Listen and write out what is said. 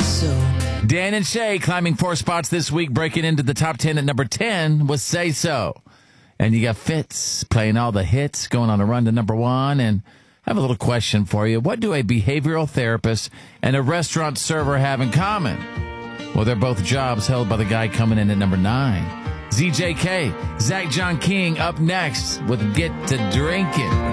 so. Dan and Shay climbing 4 spots this week, breaking into the top 10 at number 10 was Say So. And you got Fitz playing all the hits, going on a run to number 1. And I have a little question for you. What do a behavioral therapist and a restaurant server have in common? Well, they're both jobs held by the guy coming in at number 9. ZJK, Zach John King up next with Get to Drinking.